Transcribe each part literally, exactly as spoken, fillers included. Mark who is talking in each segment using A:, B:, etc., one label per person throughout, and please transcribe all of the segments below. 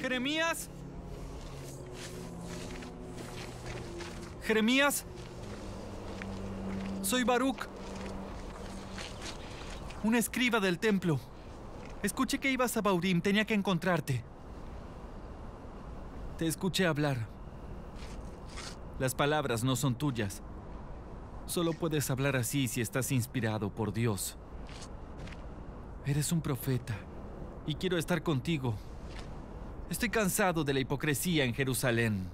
A: ¿Jeremías? ¿Jeremías? Soy Baruch, un escriba del templo. Escuché que ibas a Baurim, tenía que encontrarte. Te escuché hablar. Las palabras no son tuyas. Solo puedes hablar así si estás inspirado por Dios. Eres un profeta y quiero estar contigo. Estoy cansado de la hipocresía en Jerusalén.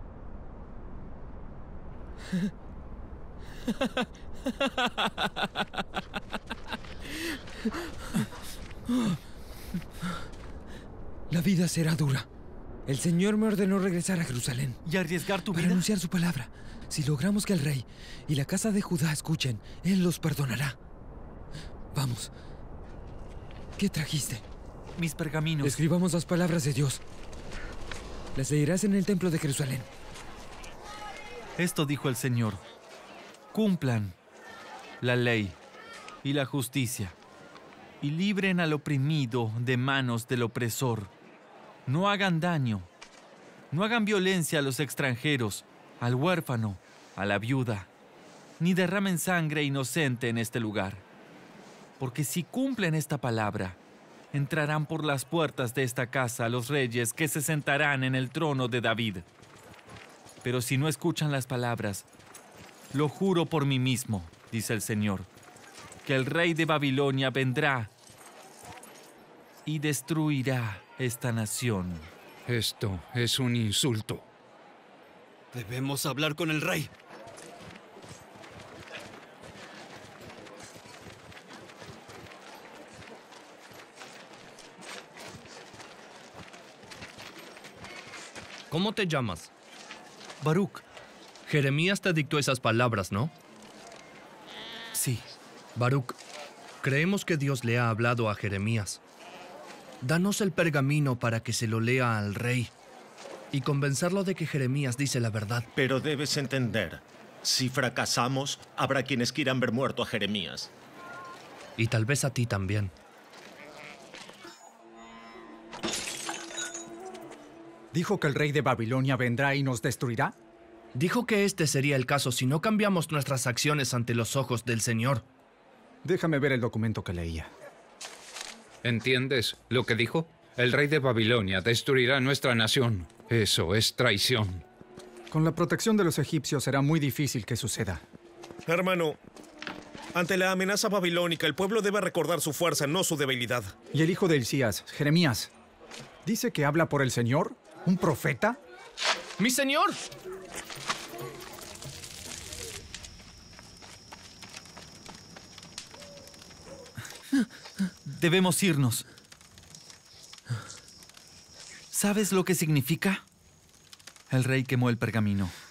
B: La vida será dura. El Señor me ordenó regresar a Jerusalén.
A: ¿Y arriesgar tu
B: para
A: vida?
B: anunciar su palabra. Si logramos que el rey y la casa de Judá escuchen, Él los perdonará. Vamos. ¿Qué trajiste?
A: Mis pergaminos.
B: Escribamos las palabras de Dios. Las leerás en el templo de Jerusalén.
A: Esto dijo el Señor: cumplan la ley y la justicia y libren al oprimido de manos del opresor. No hagan daño, no hagan violencia a los extranjeros, al huérfano, a la viuda, ni derramen sangre inocente en este lugar. Porque si cumplen esta palabra, entrarán por las puertas de esta casa los reyes que se sentarán en el trono de David. Pero si no escuchan las palabras, lo juro por mí mismo, dice el Señor, que el rey de Babilonia vendrá y destruirá esta nación.
C: Esto es un insulto.
D: Debemos hablar con el rey.
E: ¿Cómo te llamas?
A: Baruch.
E: Jeremías te dictó esas palabras, ¿no?
A: Sí.
E: Baruch, creemos que Dios le ha hablado a Jeremías. Danos el pergamino para que se lo lea al rey y convencerlo de que Jeremías dice la verdad.
F: Pero debes entender, si fracasamos, habrá quienes quieran ver muerto a Jeremías.
E: Y tal vez a ti también.
G: ¿Dijo que el rey de Babilonia vendrá y nos destruirá?
E: Dijo que este sería el caso si no cambiamos nuestras acciones ante los ojos del Señor.
G: Déjame ver el documento que leía.
C: ¿Entiendes lo que dijo? El rey de Babilonia destruirá nuestra nación. Eso es traición.
G: Con la protección de los egipcios será muy difícil que suceda.
H: Hermano, ante la amenaza babilónica, el pueblo debe recordar su fuerza, no su debilidad.
G: Y el hijo de Hilcías, Jeremías, ¿dice que habla por el Señor? ¿Un profeta?
E: ¡Mi señor!
A: Debemos irnos. ¿Sabes lo que significa? El rey quemó el pergamino.